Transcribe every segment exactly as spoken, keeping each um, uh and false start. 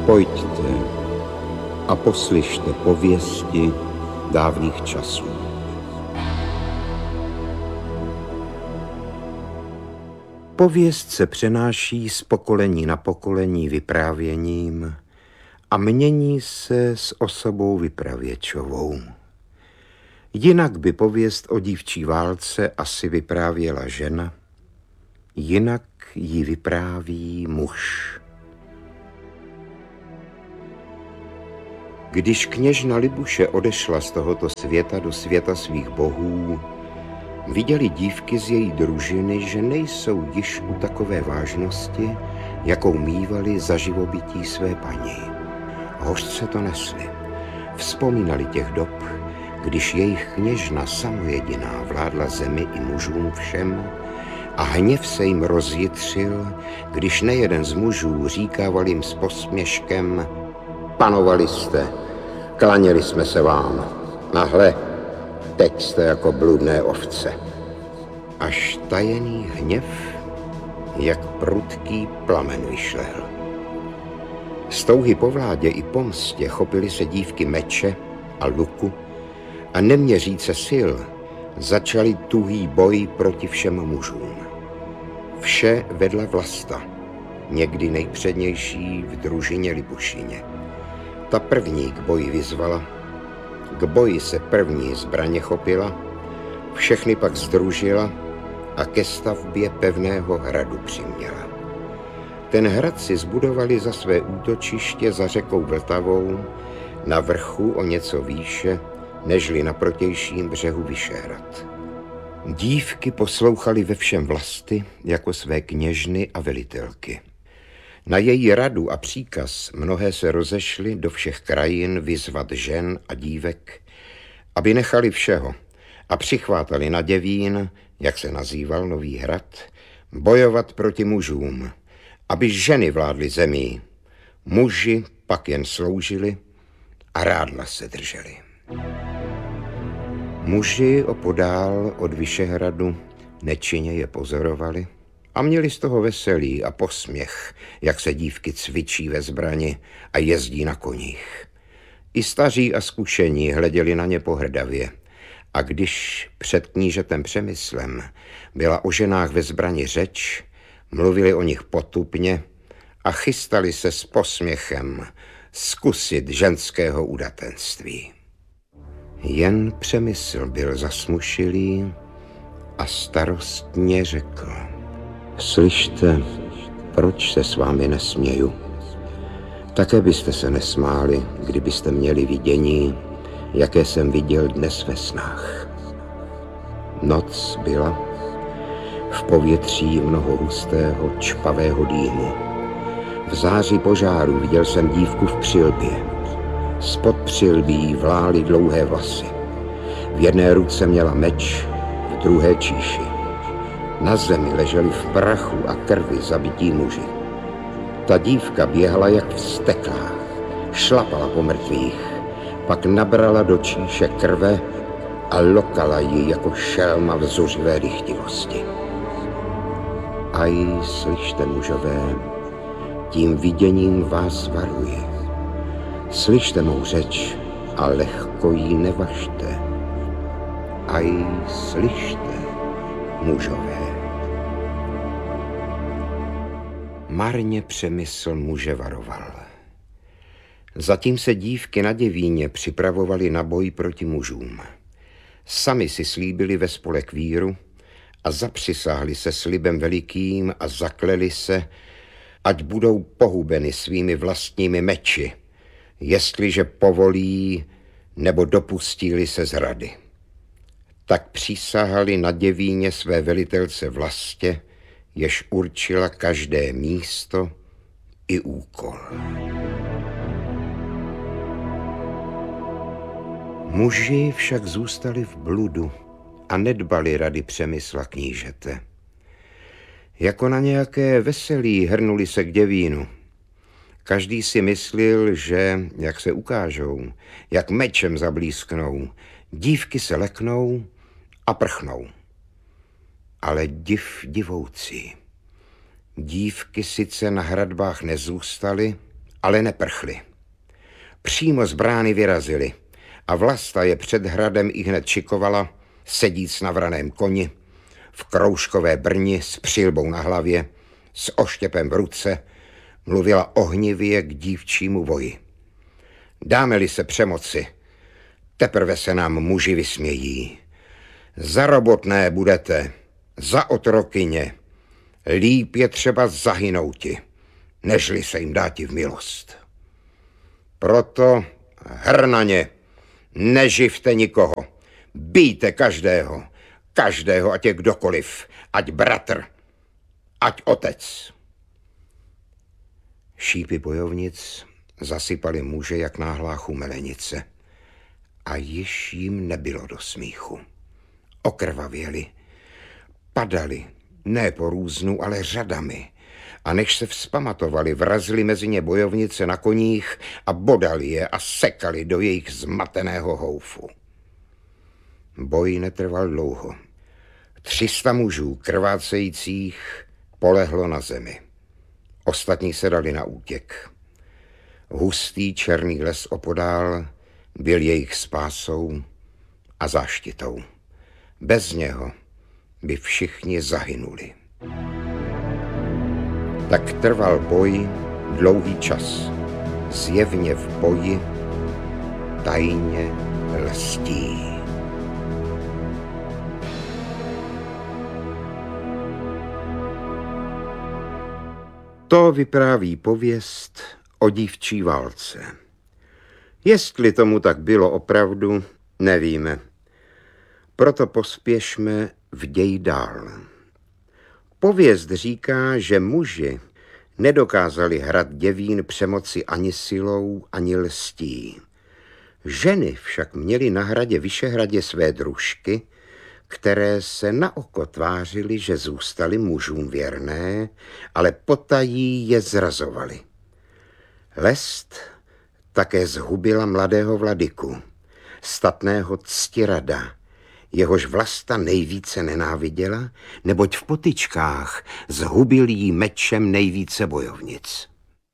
Pojďte a poslyšte pověsti dávných časů. Pověst se přenáší z pokolení na pokolení vyprávěním a mění se s osobou vypravěčovou. Jinak by pověst o dívčí válce asi vyprávěla žena, jinak ji vypráví muž. Když kněžna Libuše odešla z tohoto světa do světa svých bohů, viděli dívky z její družiny, že nejsou již u takové vážnosti, jakou mívali za živobytí své paní. Hořce to nesli. Vzpomínali těch dob, když jejich kněžna samojediná vládla zemi i mužům všem a hněv se jim rozjitřil, když nejeden z mužů říkával jim s posměškem: panovali jste, klaněli jsme se vám, a hle, teď jste jako bludné ovce. Až tajený hněv, jak prudký plamen vyšlehl. Z touhy po vládě i pomstě chopily se dívky meče a luku a neměříce sil začali tuhý boj proti všem mužům. Vše vedla Vlasta, někdy nejpřednější v družině Libušině. Ta první k boji vyzvala, k boji se první zbraně chopila, všechny pak sdružila a ke stavbě pevného hradu přiměla. Ten hrad si zbudovali za své útočiště za řekou Vltavou, na vrchu o něco výše, nežli na protějším břehu Vyšehrad. Dívky poslouchaly ve všem Vlasty jako své kněžny a velitelky. Na její radu a příkaz mnohé se rozešly do všech krajin vyzvat žen a dívek, aby nechali všeho a přichvátali na Děvín, jak se nazýval Nový hrad, bojovat proti mužům, aby ženy vládly zemí, muži pak jen sloužili a rádla se drželi. Muži opodál od Vyšehradu nečinně je pozorovali a měli z toho veselí a posměch, jak se dívky cvičí ve zbrani a jezdí na koních. I staří a zkušení hleděli na ně pohrdavě a když před knížetem Přemyslem byla o ženách ve zbrani řeč, mluvili o nich potupně a chystali se s posměchem zkusit ženského udatenství. Jen Přemysl byl zasmušilý a starostně řekl: slyšte, proč se s vámi nesměju? Také byste se nesmáli, kdybyste měli vidění, jaké jsem viděl dnes ve snách. Noc byla, v povětří mnoho hustého, čpavého dýmu. V záři požáru viděl jsem dívku v přilbě. Spod přilbí vlály dlouhé vlasy. V jedné ruce měla meč, v druhé číši. Na zemi leželi v prachu a krvi zabití muži. Ta dívka běhala jak vzteklá, šlapala po mrtvých, pak nabrala do číše krve a lokala ji jako šelma v zuřivé dychtivosti. Aj, slyšte, mužové, tím viděním vás varuji. Slyšte mou řeč a lehko jí nevažte. Aj, slyšte, mužové. Marně Přemysl muže varoval. Zatím se dívky na Děvíně připravovaly na boj proti mužům. Sami si slíbili ve spolek víru a zapřisáhli se slibem velikým a zakleli se, ať budou pohubeny svými vlastními meči, jestliže povolí nebo dopustí se zrady. Tak přísahali na Děvíně své velitelce Vlastě, jež určila každé místo i úkol. Muži však zůstali v bludu a nedbali rady Přemysla knížete. Jako na nějaké veselí hrnuli se k Děvínu. Každý si myslil, že, jak se ukážou, jak mečem zablísknou, dívky se leknou a prchnou. Ale div divoucí. Dívky sice na hradbách nezůstaly, ale neprchli. Přímo z brány vyrazili a Vlasta je před hradem ihned čikovala, sedíc na vraném koni, v kroužkové brni s přilbou na hlavě, s oštěpem v ruce, mluvila ohnivě k dívčímu voji. Dáme-li se přemoci, teprve se nám muži vysmějí. Za robotné budete, za otrokyně, líp je třeba zahynouti, nežli se jim dáti v milost. Proto hrnaně, neživte nikoho, bijte každého, každého, ať je kdokoliv, ať bratr, ať otec. Šípy bojovnic zasypali muže jak náhlá chumelenice a již jim nebylo do smíchu. Okrvavěli, padali, ne po různu, ale řadami, a než se vzpamatovali, vrazili mezi ně bojovnice na koních a bodali je a sekali do jejich zmateného houfu. Boj netrval dlouho. Třista mužů krvácejících polehlo na zemi. Ostatní se dali na útěk. Hustý černý les opodál byl jejich spásou a záštitou. Bez něho by všichni zahynuli. Tak trval boj dlouhý čas. Zjevně v boji tajně lstí. To vypráví pověst o dívčí válce. Jestli tomu tak bylo opravdu, nevíme. Proto pospěšme v ději dál. Pověst říká, že muži nedokázali hrad děvín přemoci ani silou, ani lstí. Ženy však měly na hradě Vyšehradě své družky, které se na oko tvářily, že zůstaly mužům věrné, ale potají je zrazovaly. Lest také zhubila mladého vladyku, statného Ctirada, jehož Vlasta nejvíce nenáviděla, neboť v potyčkách zhubil jí mečem nejvíce bojovnic.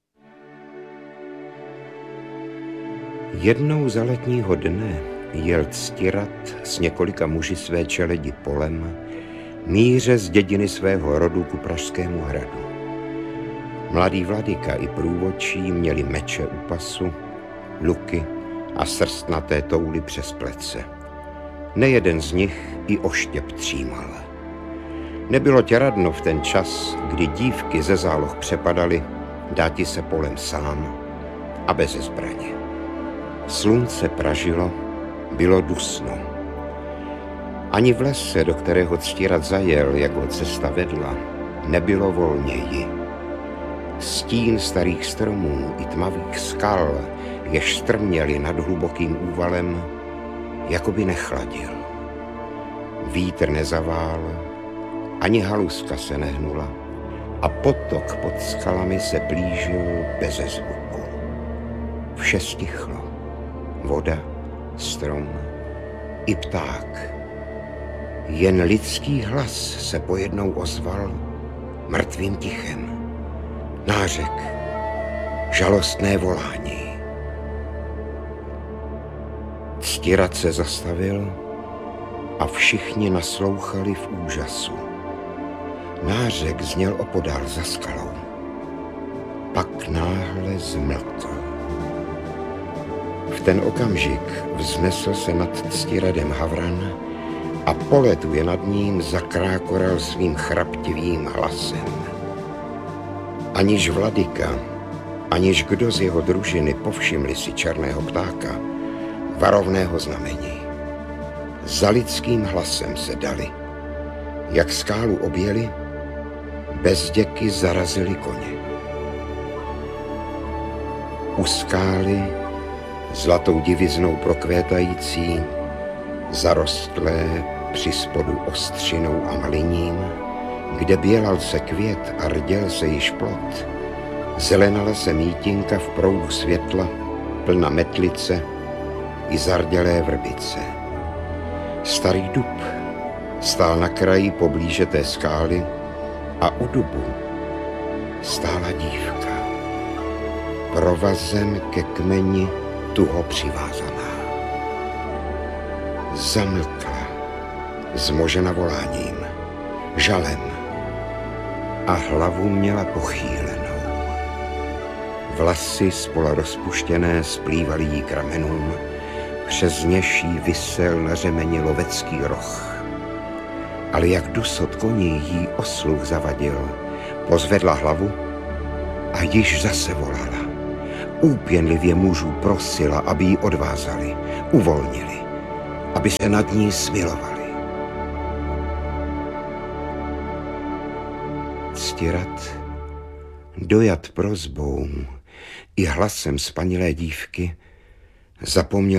Jednou za letního dne jel Ctirad s několika muži své čeledi polem, míře z dědiny svého rodu ku Pražskému hradu. Mladý vladyka i průvodčí měli meče u pasu, luky a srstnaté touly přes plece. Nejeden z nich i oštěp třímal. Nebylo tě radno v ten čas, kdy dívky ze záloh přepadaly, dáti se polem sám a bez zbraně. Slunce pražilo, bylo dusno. Ani v lese, do kterého Ctirad zajel, jak ho cesta vedla, nebylo volněji. Stín starých stromů i tmavých skal, jež strměli nad hlubokým úvalem, jakoby nechladil. Vítr nezavál, ani haluska se nehnula a potok pod skalami se blížil beze zvuku. Vše stichlo. Voda, strom i pták. Jen lidský hlas se pojednou ozval mrtvým tichem. Nářek, žalostné volání. Ctirad se zastavil a všichni naslouchali v úžasu. Nářek zněl opodál za skalou. Pak náhle zmlkl. V ten okamžik vznesl se nad Ctiradem havran a poletuje nad ním zakrákoral svým chraptivým hlasem. Aniž vladyka, aniž kdo z jeho družiny povšimli si černého ptáka, varovného znamení. Za lidským hlasem se dali. Jak skálu objeli, bezděky zarazili koně. U skály, zlatou diviznou prokvétající, zarostlé při spodu ostřinou a maliním, kde bělal se květ a rděl se již plot, zelenala se mítinka v proudu světla, plna metlice i zardělé vrbice. Starý dub stál na kraji poblíže té skály a u dubu stála dívka. provazem ke kmeni tuho přivázaná. Zamlkla, zmožena voláním, žalem a hlavu měla pochýlenou. Vlasy spola rozpuštěné splývaly jí k ramenům, přes něž jí visel na řemeni lovecký roh. Ale jak dusot koní jí o sluch zavadil, pozvedla hlavu a již zase volala. Úpěnlivě mužů prosila, aby ji odvázali, uvolnili, aby se nad ní smilovali. Ctirad, dojat prosbou i hlasem spanilé dívky, zapomněl